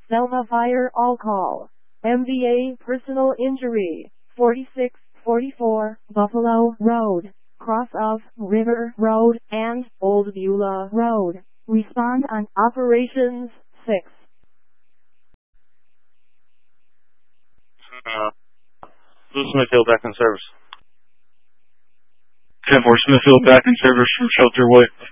Selma Fire All Call. MVA Personal Injury. 4644 Buffalo Road, cross of River Road and Old Beulah Road. Respond on Operations 6. This is Smithfield back in service. 10-4 Smithfield back in service from Shelter White.